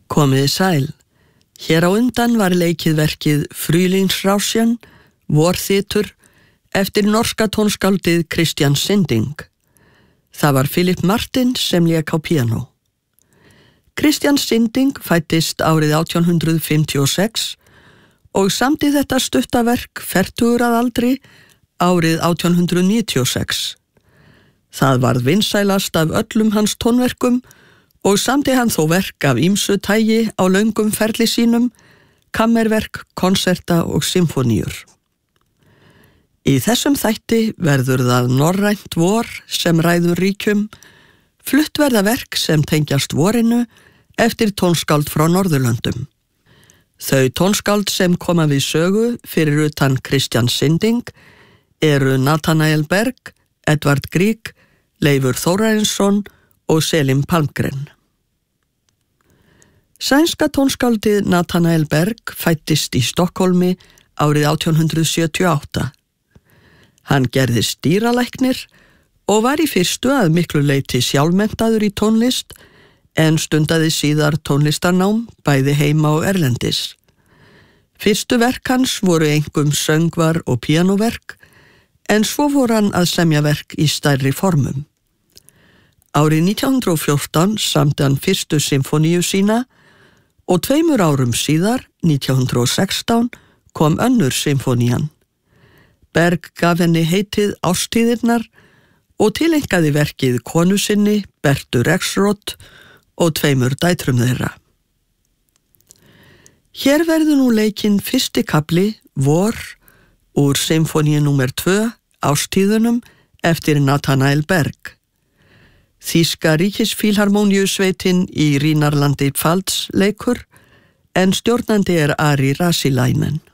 Komiði sæl. Hér á undan var leikið verkið Frühlingsrauschen, vorþytur, eftir norska tónskáldið Christian Sinding. Það var Philip Martin sem lék á píanó. Christian Sinding fæddist árið 1856 og samdi þetta stuttaverk fertugur að aldri árið 1896. Það varð vinsælast af öllum hans tónverkum og samdi hann þó verk af ýmsu tægi á löngum ferli sínum, kammerverk, konserta og symfóníur. Í þessum þætti verður það norrænt vor sem ræður ríkjum, flutt verða verk sem tengjast vorinu eftir tónskáld frá Norðurlöndum. Þau tónskáld sem koma við sögu fyrir utan Christian Sinding eru Nathanael Berg, Edvard Grieg, Leifur Þórarinsson og Selim Palmgren. Sænska tónskáldið Nathanael Berg fæddist í Stokkólmi árið 1878. Hann gerðist dýralæknir og var í fyrstu að miklu leyti sjálfmenntaður í tónlist en stundaði síðar tónlistarnám bæði heima og erlendis. Fyrstu verk hans voru einkum söngvar og píanóverk en svo voru hann að semja verk í stærri formum. Árið 1914 samdi hann fyrstu symfóníu sína og 2 árum síðar, 1916, kom önnur symfónían. Berg gaf henni heitið Ástíðirnar og tileinkaði verkið konu sinni, Bertu Rexroth, og 2 dætrum þeirra. Hér verður nú leikinn fyrsti kafli, vor, úr symfóníu númer 2, Ástíðunum, eftir Nathanael Berg. Þýska ríkisfílharmóníusveitin í Rínarlandi Pfalz leikur, en stjórnandi er Ari Rasilainen.